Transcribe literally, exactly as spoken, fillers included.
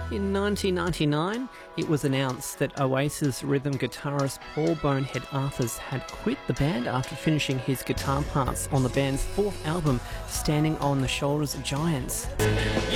In nineteen ninety-nine, it was announced that Oasis rhythm guitarist Paul Bonehead Arthurs had quit the band after finishing his guitar parts on the band's fourth album, Standing on the Shoulders of Giants.